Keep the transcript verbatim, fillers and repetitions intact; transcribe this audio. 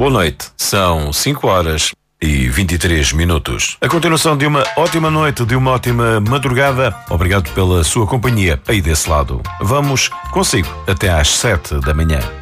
Boa noite. São cinco horas e vinte e três minutos. A continuação de uma ótima noite, de uma ótima madrugada. Obrigado pela sua companhia aí desse lado. Vamos consigo até às sete da manhã.